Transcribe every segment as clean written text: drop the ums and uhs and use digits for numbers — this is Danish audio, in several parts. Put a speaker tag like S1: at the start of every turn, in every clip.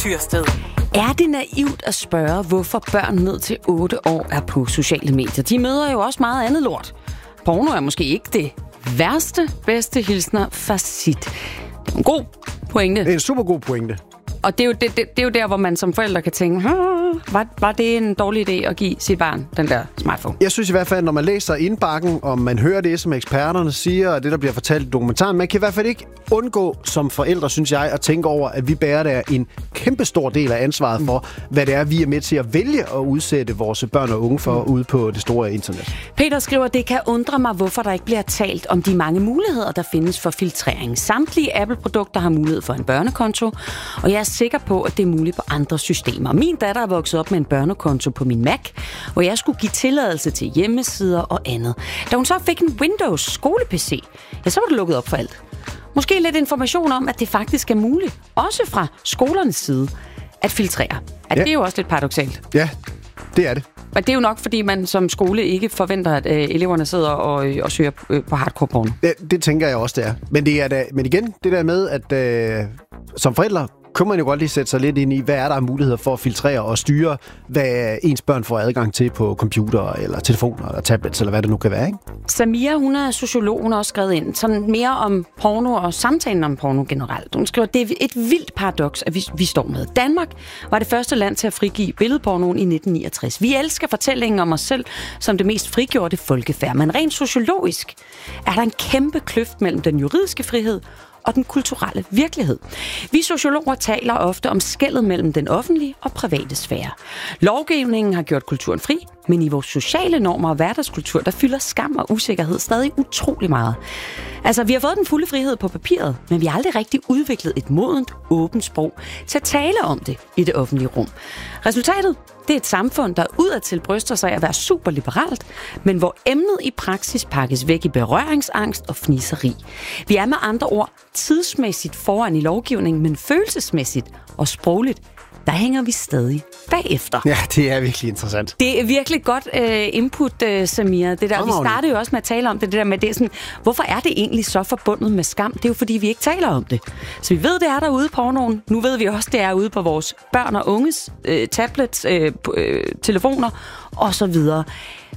S1: Tyrsted.
S2: Er det naivt at spørge, hvorfor børn ned til 8 år er på sociale medier? De møder jo også meget andet lort. Porno er måske ikke det værste, bedste hilsner facit. Det er en god pointe.
S3: Det er en super god pointe.
S2: Og det er jo der, hvor man som forældre kan tænke, var det en dårlig idé at give sit barn den der smartphone?
S3: Jeg synes i hvert fald, når man læser indbakken, og man hører det, som eksperterne siger, og det, der bliver fortalt i dokumentaren, man kan i hvert fald ikke undgå som forældre, synes jeg, at tænke over, at vi bærer der en kæmpe stor del af ansvaret for, hvad det er, vi er med til at vælge at udsætte vores børn og unge for ude på det store internet.
S2: Peter skriver, det kan undre mig, hvorfor der ikke bliver talt om de mange muligheder, der findes for filtrering. Samtlige Apple-produkter har mulighed for en børnekonto, og jeg er sikker på, at det er muligt på andre systemer. Min datter er vokset op med en børnekonto på min Mac, hvor jeg skulle give tilladelse til hjemmesider og andet. Da hun så fik en Windows skole-PC, ja, så var det lukket op for alt. Måske lidt information om, at det faktisk er muligt, også fra skolernes side, at filtrere. At det er jo også lidt paradoksalt.
S3: Ja, det er det.
S2: Og det er jo nok, fordi man som skole ikke forventer, at eleverne sidder og søger på hardcore porno.
S3: Ja, det tænker jeg også, det er. Men igen, det der med, at som forældre kunne man jo godt lige sætte sig lidt ind i, hvad er der af muligheder for at filtrere og styre, hvad ens børn får adgang til på computer eller telefoner eller tablets, eller hvad det nu kan være, ikke?
S2: Samia, hun er sociolog, hun har også skrevet ind sådan mere om porno og samtalen om porno generelt. Hun skriver, at det er et vildt paradoks, at vi står med. Danmark var det første land til at frigive billedpornoen i 1969. Vi elsker fortællingen om os selv som det mest frigjorte folkefærd, men rent sociologisk er der en kæmpe kløft mellem den juridiske frihed og den kulturelle virkelighed. Vi sociologer taler ofte om skellet mellem den offentlige og private sfære. Lovgivningen har gjort kulturen fri, men i vores sociale normer og hverdagskultur, der fylder skam og usikkerhed stadig utrolig meget. Altså, vi har fået den fulde frihed på papiret, men vi har aldrig rigtig udviklet et modent, åbent sprog til at tale om det i det offentlige rum. Resultatet? Det er et samfund, der udadtil bryster sig at være superliberalt, men hvor emnet i praksis pakkes væk i berøringsangst og fniseri. Vi er med andre ord tidsmæssigt foran i lovgivningen, men følelsesmæssigt og sprogligt, der hænger vi stadig bagefter.
S3: Ja, det er virkelig interessant.
S2: Det er virkelig godt input, Samir. Det der, vi startede jo også med at tale om det der med, det er sådan, hvorfor er det egentlig så forbundet med skam? Det er jo fordi, vi ikke taler om det. Så vi ved, det er derude på pornoen. Nu ved vi også, det er ude på vores børn og unges tablets, telefoner og så videre.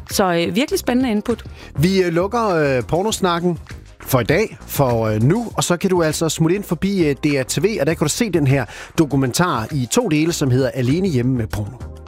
S2: Så virkelig spændende input.
S3: Vi lukker pornosnakken for i dag, for nu, og så kan du altså smutte ind forbi DRTV, og der kan du se den her dokumentar i 2 dele, som hedder Alene hjemme med porno.